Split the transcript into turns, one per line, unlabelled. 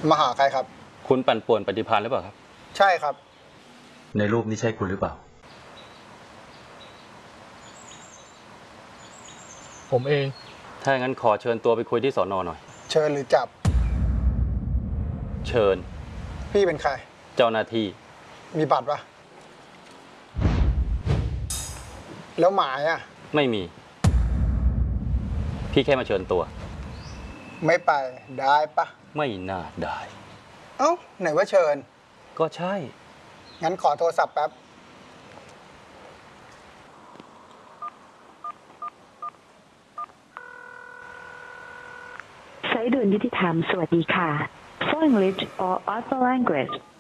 มาหาใครครับ
คุณปั่นป่วนปฏิภาณหรือเปล่าครับ
ใช่ครับ
ในรูปนี้ใช่คุณหรือเปล่า
ผมเอง
ถ้าอย่างนั้นขอเชิญตัวไปคุยที่สน.หน่อย
เชิญหรือจับ
เชิญ
พี่เป็นใคร
เจ้าหน้าที่
มีบัตรปะแล้วหมายอ่ะ
ไม่มีพี่แค่มาเชิญตัว
ไม่ไปได้ปะ
ไม่น่าได้
เอ้าไหนว่าเชิญ
ก็ใช่
งั้นขอโทรศัพท์แป๊บ
สายด่วนยุติธรรมสวัสดีค่ะ For English or other language